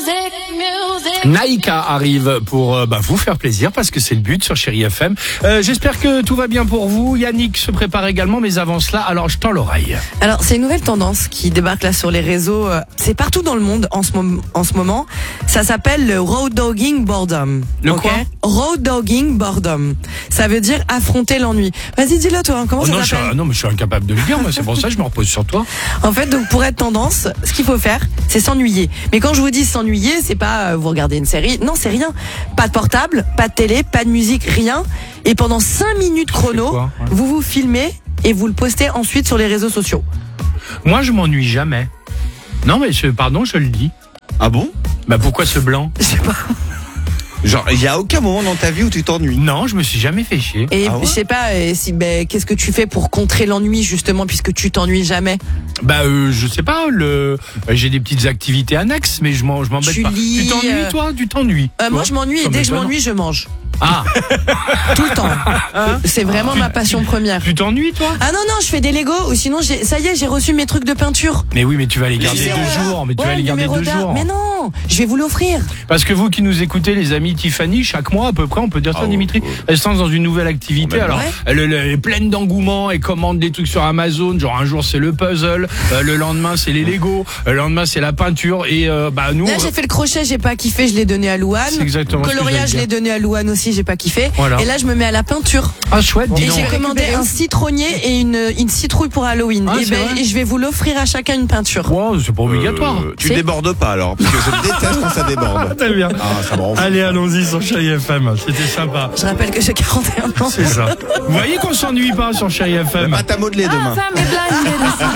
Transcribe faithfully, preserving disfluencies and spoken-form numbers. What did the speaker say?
Naïka arrive pour euh, bah, vous faire plaisir parce que c'est le but sur Chérie F M. Euh, j'espère que tout va bien pour vous. Yannick se prépare également, mais avant cela, alors je tends l'oreille. Alors, c'est une nouvelle tendance qui débarque là sur les réseaux. euh, C'est partout dans le monde en ce, mom- en ce moment. Ça s'appelle le road dogging boredom. Le quoi ? Road dogging boredom. Ça veut dire affronter l'ennui. Vas-y, dis-le toi. hein, Comment Oh ça non, je suis, s'appelle ah non, mais je suis incapable de le dire. Moi, c'est pour ça que je me repose sur toi. En fait, donc pour être tendance, ce qu'il faut faire, c'est s'ennuyer. Mais quand je vous dis s'ennuyer, c'est pas euh, vous regardez une série. Non, c'est rien. Pas de portable, pas de télé, pas de musique, rien. Et pendant cinq minutes chrono, quoi, ouais. vous vous filmez et vous le postez ensuite sur les réseaux sociaux. Moi, je m'ennuie jamais. Non, mais je, pardon, je le dis. Ah bon? Bah pourquoi ce blanc ? Je sais pas. Genre, il y a aucun moment dans ta vie où tu t'ennuies. Non, je me suis jamais fait chier. Et Ah ouais je sais pas, euh, si, ben, qu'est-ce que tu fais pour contrer l'ennui justement puisque tu t'ennuies jamais? Bah euh, je sais pas, le bah, j'ai des petites activités annexes, mais je m'en je m'embête Tu pas. lis, tu t'ennuies euh, toi Tu t'ennuies Euh, moi Toi je m'ennuie et Comme dès que je étonnant. m'ennuie je mange. Ah, Tout le temps. C'est vraiment ma passion première. tu t'ennuies toi Ah non non, je fais des Lego ou sinon j'ai, ça y est, j'ai reçu mes trucs de peinture. Mais oui, mais tu vas les garder numéros deux d'art. jours, mais tu Ouais, vas les garder numéro deux d'art. jours. Mais non, je vais vous l'offrir. Parce que vous qui nous écoutez, les amis Tiffany, chaque mois à peu près, on peut dire ça, Ah, Dimitri, ouais, ouais. elle se lance dans une nouvelle activité. Ouais, Alors, ouais. elle, elle est pleine d'engouement, elle commande des trucs sur Amazon. Genre un jour c'est le puzzle, euh, le lendemain c'est les Lego, le lendemain c'est la peinture. Et euh, bah nous, Là j'ai fait le crochet, j'ai pas kiffé, je l'ai donné à Louane. C'est exactement ce que Coloriage, je j'allais l'ai donné à Louane aussi, j'ai pas kiffé. Voilà. Et là je me mets à la peinture. ah chouette, dis Et donc. j'ai commandé un citronnier et une, une citrouille pour Halloween. Ah, et, c'est ben, vrai et je vais vous l'offrir à chacun une peinture. Wow, c'est pas obligatoire. Euh, tu C'est- débordes pas alors, parce que je déteste quand ça déborde. Très bien. Ah, ça me rend fou. Allez, allons-y sur Chérie F M. C'était sympa. Je rappelle que j'ai quarante et un ans. C'est ça. Vous voyez qu'on s'ennuie pas sur Chérie F M. Pâte à modeler demain. Femme est blindée de